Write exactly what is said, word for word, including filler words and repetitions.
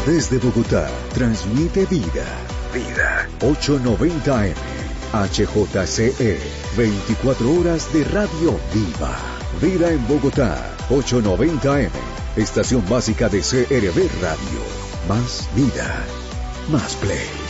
Desde Bogotá, transmite vida. Vida. ochocientos noventa M. H J C E. veinticuatro horas de radio viva. Vida en Bogotá. ochocientos noventa M. Estación básica de C R V Radio. Más vida. Más play.